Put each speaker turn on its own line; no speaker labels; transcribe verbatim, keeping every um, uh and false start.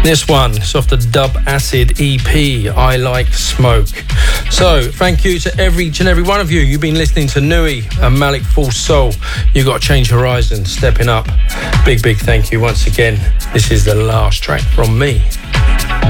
This one is off the Dub Acid E P, I Like Smoke. So, thank you to every, each and every one of you. You've been listening to Nui and Malik Full Soul. You got to change horizons, stepping up. Big, big thank you once again. This is the last track from me.